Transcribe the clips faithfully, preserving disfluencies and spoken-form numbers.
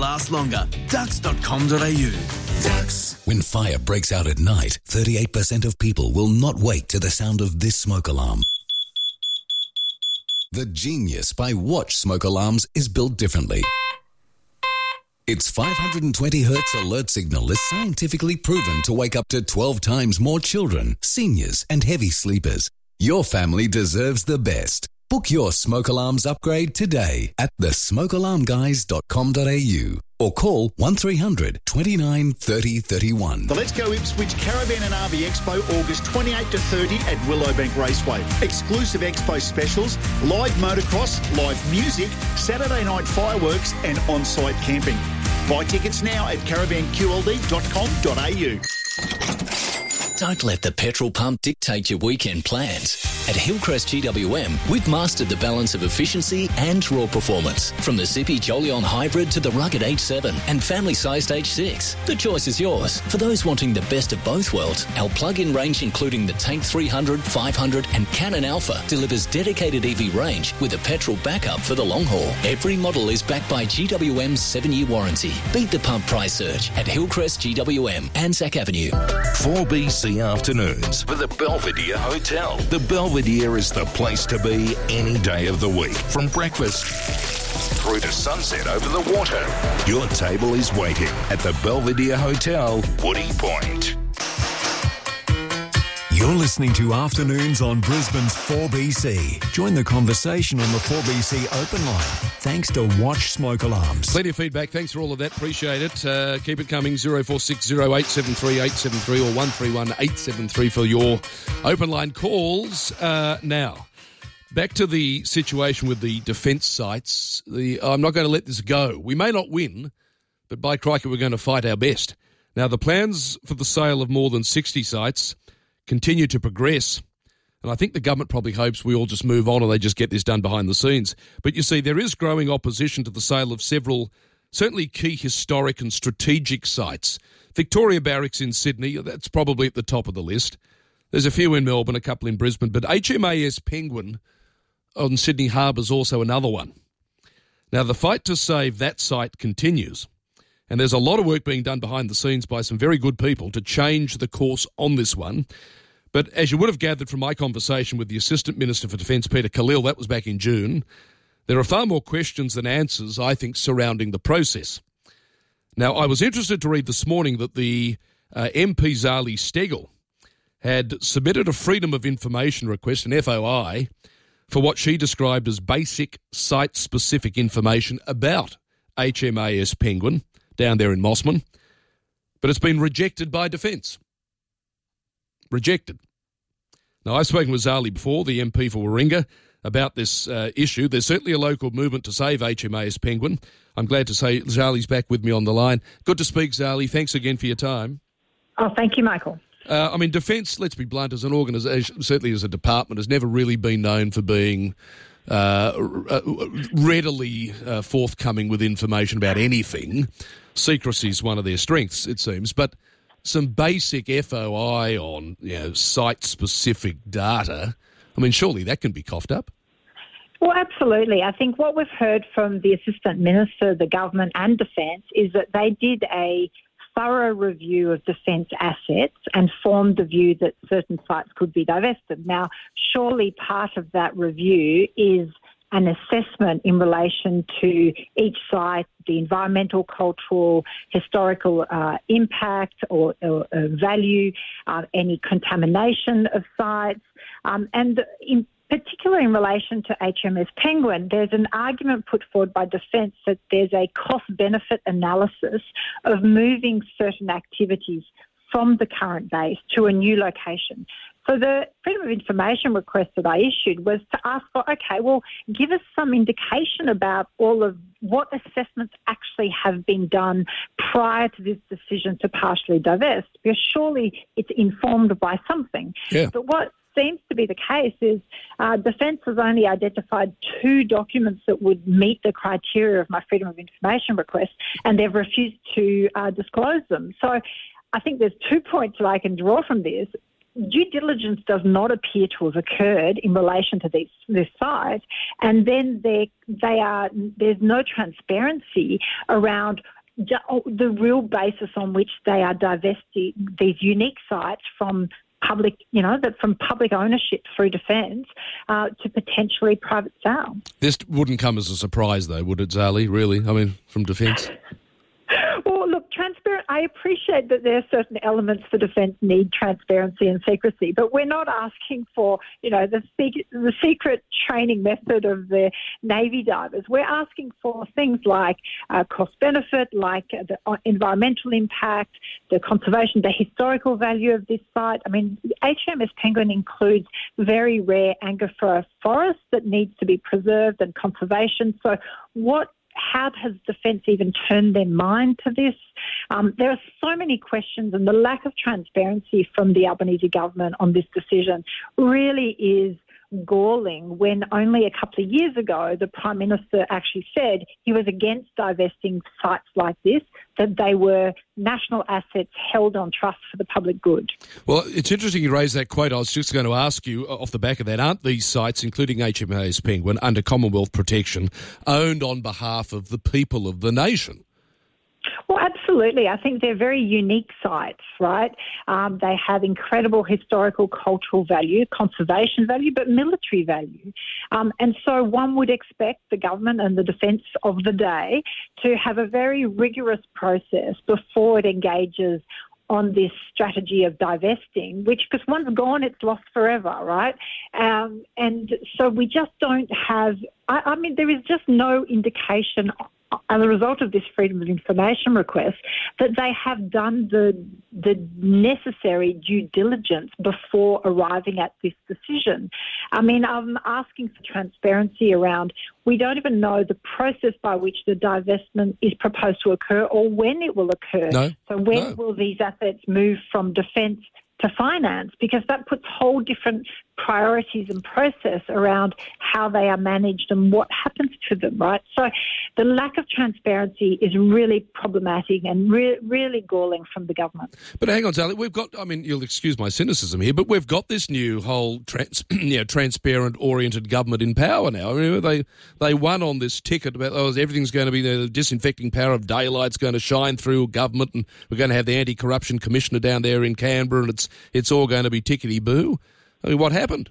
last longer. ducks dot com dot a u. Ducks. When fire breaks out at night, thirty-eight percent of people will not wake to the sound of this smoke alarm. The Genius by Watch smoke alarms is built differently. Its five hundred twenty hertz alert signal is scientifically proven to wake up to twelve times more children, seniors and heavy sleepers. Your family deserves the best. Book your smoke alarms upgrade today at the smoke alarm guys dot com dot a u or call one three hundred twenty-nine thirty thirty-one. The Let's Go Ipswich Caravan and R V Expo, August twenty-eighth to thirty at Willowbank Raceway. Exclusive expo specials, live motocross, live music, Saturday night fireworks and on-site camping. Buy tickets now at caravan q l d dot com dot a u. Don't let the petrol pump dictate your weekend plans. At Hillcrest G W M, we've mastered the balance of efficiency and raw performance. From the Zippy Jolion Hybrid to the rugged H seven and family-sized H six. The choice is yours. For those wanting the best of both worlds, our plug-in range including the Tank three hundred, five hundred and Cannon Alpha delivers dedicated E V range with a petrol backup for the long haul. Every model is backed by G W M's seven-year warranty. Beat the pump price surge at Hillcrest G W M, Anzac Avenue. four B C afternoons for the Belvedere Hotel. The Belvedere is the place to be any day of the week. From breakfast through to sunset over the water. Your table is waiting at the Belvedere Hotel, Woody Point. You're listening to Afternoons on Brisbane's four B C. Join the conversation on the four B C open line. Thanks to Watch Smoke Alarms. Plenty of feedback. Thanks for all of that. Appreciate it. Uh, keep it coming. zero four six zero eight seven three eight seven three or one three one eight seven three for your open line calls. Uh, now, back to the situation with the defence sites. The, I'm not going to let this go. We may not win, but by crikey, we're going to fight our best. Now, the plans for the sale of more than sixty sites continue to progress, and I think the government probably hopes we all just move on and they just get this done behind the scenes. But you see, there is growing opposition to the sale of several, certainly key historic and strategic sites. Victoria Barracks in Sydney, that's probably at the top of the list. There's a few in Melbourne, a couple in Brisbane, but H M A S Penguin on Sydney Harbour is also another one. Now, the fight to save that site continues, and there's a lot of work being done behind the scenes by some very good people to change the course on this one. But as you would have gathered from my conversation with the Assistant Minister for Defence, Peter Khalil, that was back in June, there are far more questions than answers, I think, surrounding the process. Now, I was interested to read this morning that the uh, M P Zali Steggall had submitted a Freedom of Information request, an F O I, for what she described as basic site-specific information about H M A S Penguin down there in Mossman, but it's been rejected by Defence. Rejected. Now, I've spoken with Zali before, the M P for Warringah, about this uh, issue. There's certainly a local movement to save H M A S Penguin. I'm glad to say Zali's back with me on the line. Good to speak, Zali. Thanks again for your time. Oh, thank you, Michael. Uh, I mean, Defence, let's be blunt, as an organisation, certainly as a department, has never really been known for being uh, readily uh, forthcoming with information about anything. Secrecy is one of their strengths, it seems, but some basic F O I on, you know, site-specific data, I mean, surely that can be coughed up. Well, absolutely. I think what we've heard from the Assistant Minister, the government and Defence is that they did a thorough review of defence assets and formed the view that certain sites could be divested. Now, surely part of that review is an assessment in relation to each site, the environmental, cultural, historical uh, impact or, or, or value, uh, any contamination of sites, um, and in particular in relation to H M S Penguin, there's an argument put forward by Defence that there's a cost-benefit analysis of moving certain activities from the current base to a new location. So the Freedom of Information request that I issued was to ask for, okay, well, give us some indication about all of what assessments actually have been done prior to this decision to partially divest, because surely it's informed by something. Yeah. But what seems to be the case is uh, Defence has only identified two documents that would meet the criteria of my Freedom of Information request, and they've refused to uh, disclose them. So I think there's two points that I can draw from this. due diligence does not appear to have occurred in relation to these, this site, and then they they are there's no transparency around the real basis on which they are divesting these unique sites from public, you know, that from public ownership through defence uh, to potentially private sale. This wouldn't come as a surprise, though, would it, Zali, really? I mean, from defence? Well, look, transparent. I appreciate that there are certain elements for defence need transparency and secrecy, but we're not asking for, you know, the secret, the secret training method of the Navy divers. We're asking for things like uh, cost benefit, like uh, the environmental impact, the conservation, the historical value of this site. I mean, H M S Penguin includes very rare Angostura forest that needs to be preserved and conservation. So what How has Defence even turned their mind to this? Um, there are so many questions, and the lack of transparency from the Albanese government on this decision really is galling, when only a couple of years ago the Prime Minister actually said he was against divesting sites like this, that they were national assets held on trust for the public good. Well, it's interesting you raised that quote. I was just going to ask you, off the back of that, aren't these sites, including H M S Penguin, under Commonwealth protection, owned on behalf of the people of the nation? Well, absolutely. I think they're very unique sites, right? Um, they have incredible historical, cultural value, conservation value, but military value. Um, and so one would expect the government and the defence of the day to have a very rigorous process before it engages on this strategy of divesting, which, because once gone, it's lost forever, right? Um, and so we just don't have, I, I mean, there is just no indication as a result of this Freedom of Information request that they have done the the necessary due diligence before arriving at this decision. I mean, I'm asking for transparency around, we don't even know the process by which the divestment is proposed to occur or when it will occur. No, so when no. will these assets move from defence to finance? Because that puts whole different priorities and process around how they are managed and what happens to them, right? So the lack of transparency is really problematic and re- really galling from the government. But hang on, Sally, we've got, I mean, you'll excuse my cynicism here, but we've got this new whole trans, you know, transparent-oriented government in power now. I mean, they they won on this ticket about, oh, everything's going to be, the disinfecting power of daylight's going to shine through government, and we're going to have the anti-corruption commissioner down there in Canberra, and it's it's all going to be tickety-boo. I mean, what happened?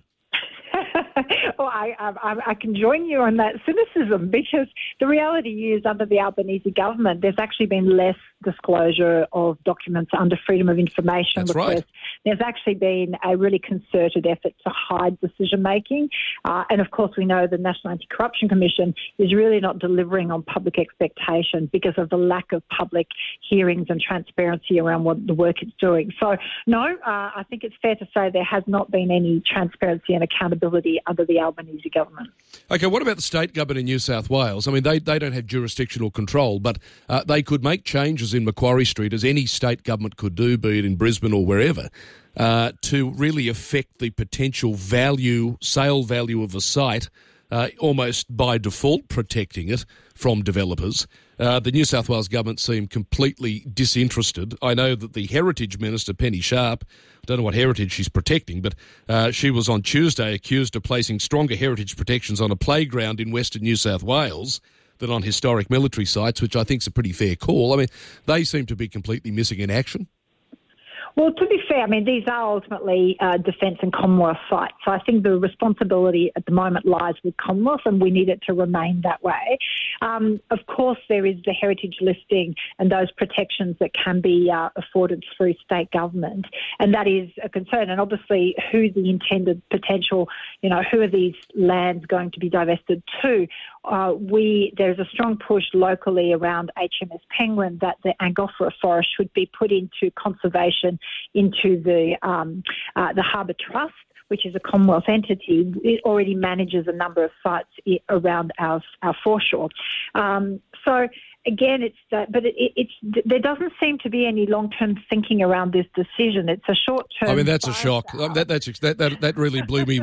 Well, I, I, I can join you on that cynicism, because the reality is, under the Albanese government, there's actually been less disclosure of documents under Freedom of Information That's request. right. There's actually been a really concerted effort to hide decision-making. Uh, and, of course, we know the National Anti-Corruption Commission is really not delivering on public expectations because of the lack of public hearings and transparency around what the work it's doing. So, no, uh, I think it's fair to say there has not been any transparency and accountability under the Albanese government. Okay, what about the state government in New South Wales? I mean, they, they don't have jurisdictional control, but uh, they could make changes in Macquarie Street, as any state government could do, be it in Brisbane or wherever, uh, to really affect the potential value, sale value of a site, uh, almost by default protecting it from developers. Uh, the New South Wales government seemed completely disinterested. I know that the Heritage Minister, Penny Sharp, I don't know what heritage she's protecting, but uh, she was on Tuesday accused of placing stronger heritage protections on a playground in Western New South Wales than on historic military sites, which I think is a pretty fair call. I mean, they seem to be completely missing in action. Well, to be fair, I mean, these are ultimately uh, Defence and Commonwealth sites. So I think the responsibility at the moment lies with Commonwealth, and we need it to remain that way. Um, of course, there is the heritage listing and those protections that can be uh, afforded through state government, and that is a concern. And obviously, who the intended potential, you know, who are these lands going to be divested to? Uh, we there's a strong push locally around H M S Penguin that the Angostura Forest should be put into conservation into the um, uh, the Harbour Trust, which is a Commonwealth entity. It already manages a number of sites around our our foreshore. Um, so. Again, it's that, but it, it's there doesn't seem to be any long-term thinking around this decision. It's a short-term. I mean, that's a shock. That, that's that, that that really blew me